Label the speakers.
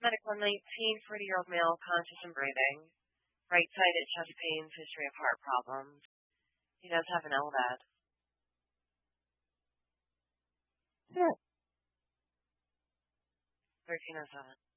Speaker 1: Medic 119, 40-year-old male, conscious and breathing. Right-sided, chest pains, history of heart problems. He does have an LVAD.
Speaker 2: Sure.
Speaker 1: 1307.